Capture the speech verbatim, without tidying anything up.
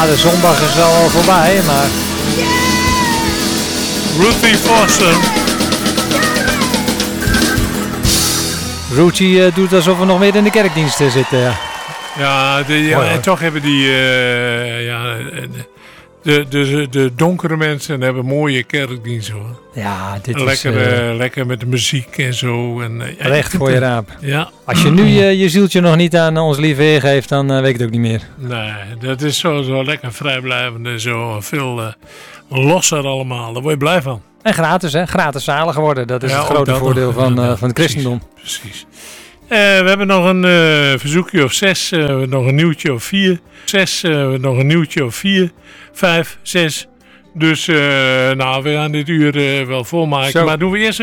Ja, de zondag is al voorbij, maar... Ruthie Foster. Ruthie uh, doet alsof we nog meer in de kerkdienst zitten. Ja, ja, de, ja Mooi, en toch hebben die... Uh, ja, de, de, de donkere mensen hebben mooie kerkdiensten, hoor. ja dit lekker, is... Uh, uh, lekker met de muziek en zo. En, uh, ja, recht voor je raap. Ja. Als je nu je, je zieltje nog niet aan ons lieve Heer geeft, dan uh, weet ik het ook niet meer. Nee, dat is zo, zo lekker vrijblijvend en zo. Veel uh, losser allemaal. Daar word je blij van. En gratis, hè? Gratis zalig worden. Dat is ja, het grote voordeel nog, van, ja, uh, van het christendom. Precies. precies. Uh, we hebben nog een uh, verzoekje of zes, uh, nog een nieuwtje of vier. Zes, uh, nog een nieuwtje of vier. Vijf, zes. Dus uh, nou, we gaan dit uur uh, wel volmaken. Zo. Maar doen we eerst